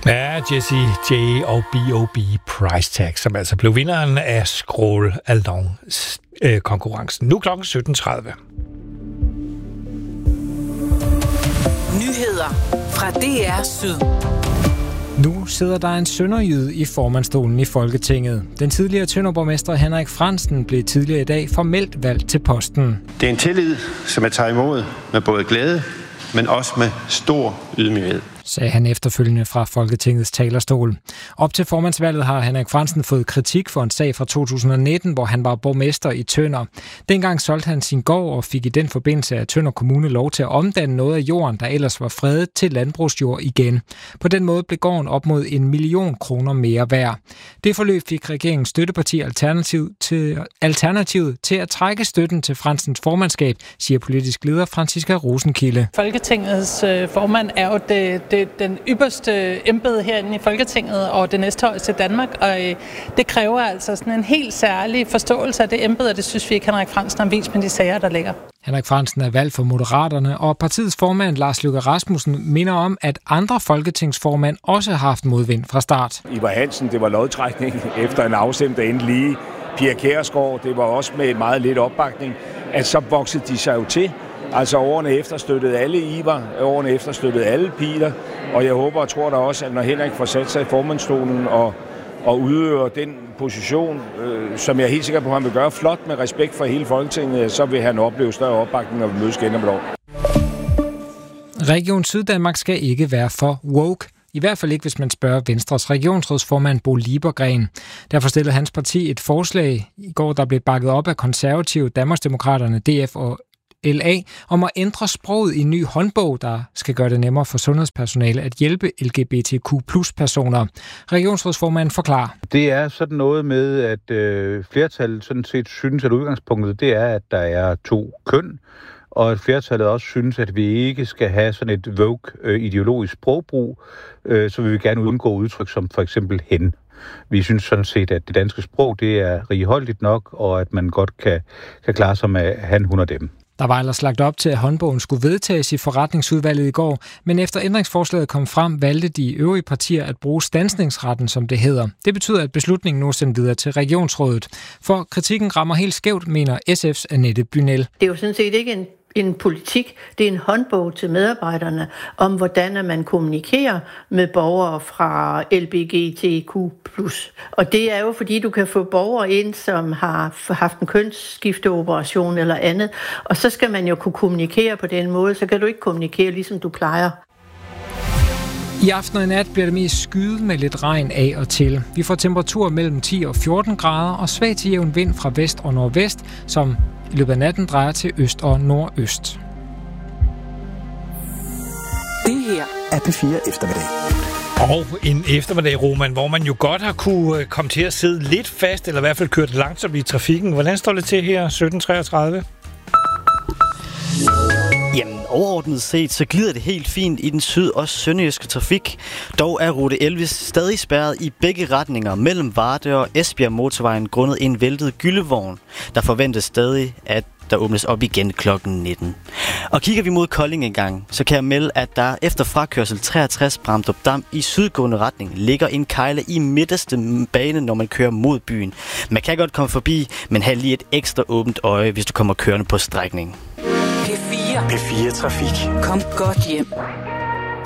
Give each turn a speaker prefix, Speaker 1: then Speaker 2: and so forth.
Speaker 1: Ja, Jessie J og B.O.B. Price Tag, som altså blev vinderen af Scroll Along-konkurrencen. Nu klokken 17.30.
Speaker 2: Nyheder fra DR Syd.
Speaker 3: Nu sidder der en sønderjyde i formandsstolen i Folketinget. Den tidligere tønderborgmester Henrik Frandsen blev tidligere i dag formelt valgt til posten.
Speaker 4: Det er en tillid, som jeg tager imod med både glæde, men også med stor ydmyghed,
Speaker 3: sagde han efterfølgende fra Folketingets talerstol. Op til formandsvalget har Henrik Frandsen fået kritik for en sag fra 2019, hvor han var borgmester i Tønder. Dengang solgte han sin gård og fik i den forbindelse af Tønder Kommune lov til at omdanne noget af jorden, der ellers var fredet, til landbrugsjord igen. På den måde blev gården op mod 1 million kroner mere værd. Det forløb fik regeringens støtteparti Alternativet til at trække støtten til Frandsens formandskab, siger politisk leder Franciska Rosenkilde.
Speaker 5: Folketingets formand er jo den ypperste embede herinde i Folketinget og det næsthøjeste i Danmark, og det kræver altså sådan en helt særlig forståelse af det embede, og det synes vi ikke, Henrik Frandsen har vist med de sager, der ligger.
Speaker 3: Henrik Frandsen er valgt for Moderaterne, og partiets formand Lars Løkke Rasmussen minder om, at andre folketingsformand også har haft modvind fra start.
Speaker 6: Ivar Hansen, det var lodtrækning efter en afstemt endelig. Pia Kjærsgaard, det var også med meget lidt opbakning, at så voksede de sig jo til. Altså årene efter støttede alle Ivar, årene efter støttede alle Peter, og jeg håber og tror da også, at når Henrik får sat sig i formandsstolen og udøver den position, som jeg er helt sikker på, at han vil gøre flot med respekt for hele Folketinget, så vil han opleve større opbakning, når vi mødes igen om et år.
Speaker 3: Region Syddanmark skal ikke være for woke. I hvert fald ikke, hvis man spørger Venstres regionsrådsformand Bo Liebergreen. Derfor stillede hans parti et forslag i går, der blev bakket op af konservative Danmarksdemokraterne, DF og LA, om at ændre sproget i en ny håndbog, der skal gøre det nemmere for sundhedspersonale at hjælpe LGBTQ+-personer. Regionsrådsformanden forklarer.
Speaker 7: Det er sådan noget med, at flertallet sådan set synes, at udgangspunktet det er, at der er 2 køn, og at flertallet også synes, at vi ikke skal have sådan et woke-ideologisk sprogbrug, så vil vi gerne undgå udtryk som for eksempel hen. Vi synes sådan set, at det danske sprog det er righoldigt nok, og at man godt kan klare sig med han, hun og dem.
Speaker 3: Der var ellers lagt op til, at håndbogen skulle vedtages i forretningsudvalget i går, men efter ændringsforslaget kom frem, valgte de øvrige partier at bruge standsningsretten, som det hedder. Det betyder, at beslutningen nu er sendt videre til regionsrådet. For kritikken rammer helt skævt, mener SF's Annette Bynel.
Speaker 8: Det er jo sådan set ikke en politik, det er en håndbog til medarbejderne om, hvordan man kommunikerer med borgere fra LGBTQ+. Og det er jo, fordi du kan få borgere ind, som har haft en kønsskifteoperation eller andet, og så skal man jo kunne kommunikere på den måde, så kan du ikke kommunikere, ligesom du plejer.
Speaker 3: I aften og i nat bliver det mest skyet med lidt regn af og til. Vi får temperaturer mellem 10 og 14 grader og svag til jævn vind fra vest og nordvest, som i løbet af natten drejer til øst og nordøst.
Speaker 2: Det her
Speaker 9: er P4 Eftermiddag.
Speaker 1: Og en eftermiddag, Roman, hvor man jo godt har kunne komme til at sidde lidt fast, eller i hvert fald kørt langsomt i trafikken. Hvordan står det til her 17:33?
Speaker 10: Jamen, overordnet set, så glider det helt fint i den syd- og sønderjyske trafik. Dog er rute 11 stadig spærret i begge retninger mellem Varde og Esbjerg motorvejen grundet en væltet gyllevogn. Der forventes stadig, at der åbnes op igen klokken 19. Og kigger vi mod Kolding en gang, så kan jeg melde, at der efter frakørsel 63 Bramdrup Dam i sydgående retning ligger en kejle i midterste bane, når man kører mod byen. Man kan godt komme forbi, men have lige et ekstra åbent øje, hvis du kommer kørende på strækningen.
Speaker 2: P4.
Speaker 9: P4 Trafik.
Speaker 2: Kom godt hjem.